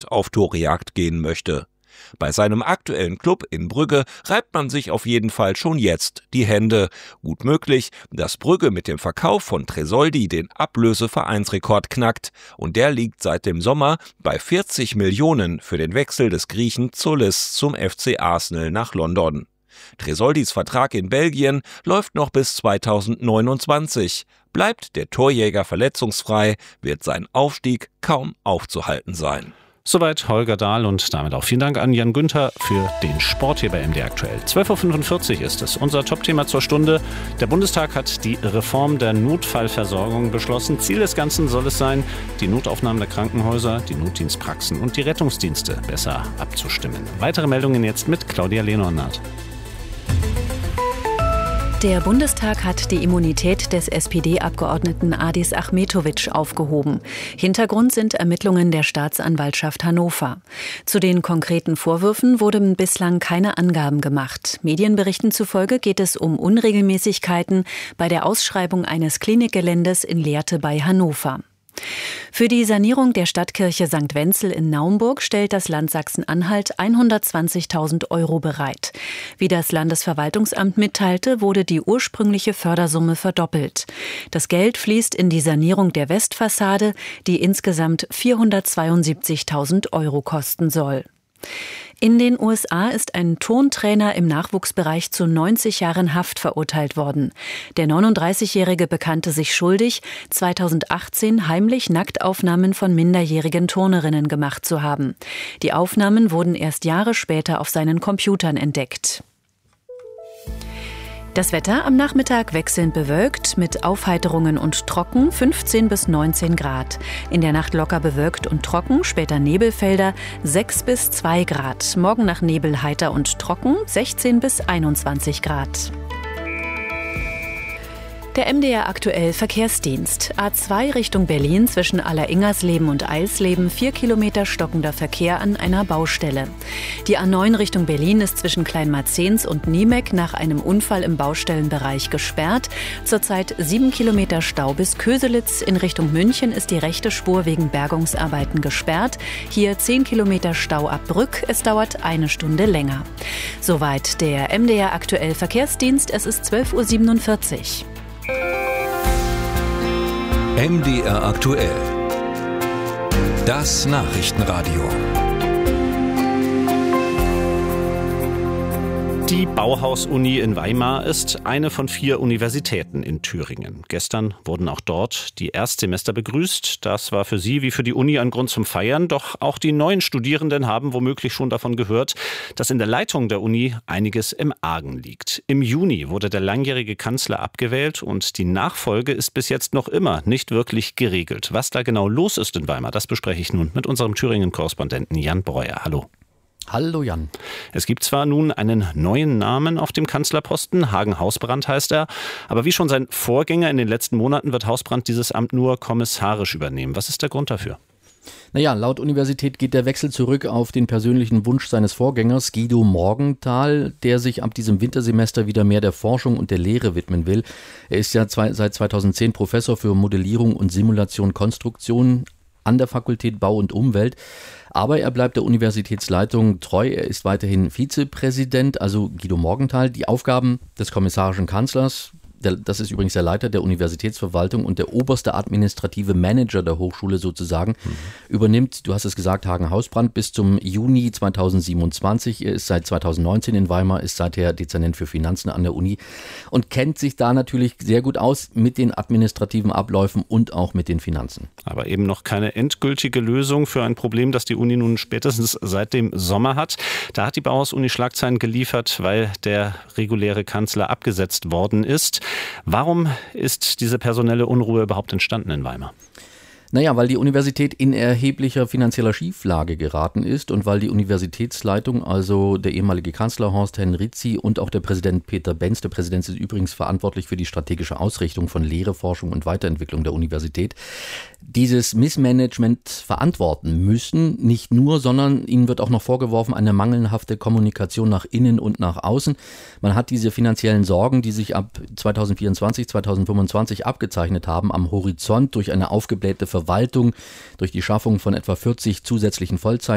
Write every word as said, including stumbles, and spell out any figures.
auf Torejagd gehen möchte. Bei seinem aktuellen Klub in Brügge reibt man sich auf jeden Fall schon jetzt die Hände. Gut möglich, dass Brügge mit dem Verkauf von Tresoldi den Ablösevereinsrekord knackt. Und der liegt seit dem Sommer bei vierzig Millionen für den Wechsel des Griechen Zoulis zum F C Arsenal nach London. Tresoldis Vertrag in Belgien läuft noch bis zweitausendneunundzwanzig. Bleibt der Torjäger verletzungsfrei, wird sein Aufstieg kaum aufzuhalten sein. Soweit Holger Dahl und damit auch vielen Dank an Jan Günther für den Sport hier bei M D R Aktuell. zwölf Uhr fünfundvierzig ist es, unser Top-Thema zur Stunde. Der Bundestag hat die Reform der Notfallversorgung beschlossen. Ziel des Ganzen soll es sein, die Notaufnahmen der Krankenhäuser, die Notdienstpraxen und die Rettungsdienste besser abzustimmen. Weitere Meldungen jetzt mit Claudia Leonhardt. Der Bundestag hat die Immunität des S P D-Abgeordneten Adis Achmetović aufgehoben. Hintergrund sind Ermittlungen der Staatsanwaltschaft Hannover. Zu den konkreten Vorwürfen wurden bislang keine Angaben gemacht. Medienberichten zufolge geht es um Unregelmäßigkeiten bei der Ausschreibung eines Klinikgeländes in Lehrte bei Hannover. Für die Sanierung der Stadtkirche Sankt Wenzel in Naumburg stellt das Land Sachsen-Anhalt hundertzwanzigtausend Euro bereit. Wie das Landesverwaltungsamt mitteilte, wurde die ursprüngliche Fördersumme verdoppelt. Das Geld fließt in die Sanierung der Westfassade, die insgesamt vierhundertzweiundsiebzigtausend Euro kosten soll. In den U S A ist ein Turntrainer im Nachwuchsbereich zu neunzig Jahren Haft verurteilt worden. Der neununddreißigjährige bekannte sich schuldig, zweitausendachtzehn heimlich Nacktaufnahmen von minderjährigen Turnerinnen gemacht zu haben. Die Aufnahmen wurden erst Jahre später auf seinen Computern entdeckt. Das Wetter am Nachmittag wechselnd bewölkt mit Aufheiterungen und trocken, fünfzehn bis neunzehn Grad. In der Nacht locker bewölkt und trocken, später Nebelfelder, sechs bis zwei Grad. Morgen nach Nebel heiter und trocken, sechzehn bis einundzwanzig Grad. Der M D R Aktuell Verkehrsdienst. A zwei Richtung Berlin zwischen Alleringersleben und Eilsleben, vier Kilometer stockender Verkehr an einer Baustelle. Die A neun Richtung Berlin ist zwischen Kleinmarzens und Niemek nach einem Unfall im Baustellenbereich gesperrt. Zurzeit sieben Kilometer Stau bis Köselitz. In Richtung München ist die rechte Spur wegen Bergungsarbeiten gesperrt. Hier zehn Kilometer Stau ab Brück. Es dauert eine Stunde länger. Soweit der M D R Aktuell Verkehrsdienst. Es ist zwölf Uhr siebenundvierzig. M D R Aktuell. Das Nachrichtenradio. Die Bauhaus-Uni in Weimar ist eine von vier Universitäten in Thüringen. Gestern wurden auch dort die Erstsemester begrüßt. Das war für sie wie für die Uni ein Grund zum Feiern. Doch auch die neuen Studierenden haben womöglich schon davon gehört, dass in der Leitung der Uni einiges im Argen liegt. Im Juni wurde der langjährige Kanzler abgewählt und die Nachfolge ist bis jetzt noch immer nicht wirklich geregelt. Was da genau los ist in Weimar, das bespreche ich nun mit unserem Thüringen-Korrespondenten Jan Breuer. Hallo. Hallo Jan. Es gibt zwar nun einen neuen Namen auf dem Kanzlerposten, Hagen Hausbrand heißt er, aber wie schon sein Vorgänger in den letzten Monaten wird Hausbrand dieses Amt nur kommissarisch übernehmen. Was ist der Grund dafür? Naja, laut Universität geht der Wechsel zurück auf den persönlichen Wunsch seines Vorgängers Guido Morgenthal, der sich ab diesem Wintersemester wieder mehr der Forschung und der Lehre widmen will. Er ist ja zwei, seit zweitausendzehn Professor für Modellierung und Simulation Konstruktion an der Fakultät Bau und Umwelt. Aber er bleibt der Universitätsleitung treu. Er ist weiterhin Vizepräsident, also Guido Morgenthal. Die Aufgaben des kommissarischen Kanzlers, der, das ist übrigens der Leiter der Universitätsverwaltung und der oberste administrative Manager der Hochschule sozusagen, mhm. übernimmt, du hast es gesagt, Hagen Hausbrand bis zum Juni zweitausendsiebenundzwanzig. Er ist seit zweitausendneunzehn in Weimar, ist seither Dezernent für Finanzen an der Uni und kennt sich da natürlich sehr gut aus mit den administrativen Abläufen und auch mit den Finanzen. Aber eben noch keine endgültige Lösung für ein Problem, das die Uni nun spätestens seit dem Sommer hat. Da hat die Bauhaus-Uni Schlagzeilen geliefert, weil der reguläre Kanzler abgesetzt worden ist. Warum ist diese personelle Unruhe überhaupt entstanden in Weimar? Naja, weil die Universität in erheblicher finanzieller Schieflage geraten ist und weil die Universitätsleitung, also der ehemalige Kanzler Horst Henrizi und auch der Präsident Peter Benz, der Präsident ist übrigens verantwortlich für die strategische Ausrichtung von Lehre, Forschung und Weiterentwicklung der Universität, dieses Missmanagement verantworten müssen. Nicht nur, sondern ihnen wird auch noch vorgeworfen, eine mangelhafte Kommunikation nach innen und nach außen. Man hat diese finanziellen Sorgen, die sich ab zweitausendvierundzwanzig, zweitausendfünfundzwanzig abgezeichnet haben, am Horizont durch eine aufgeblähte Verwaltung, durch die Schaffung von etwa vierzig zusätzlichen Vollzeit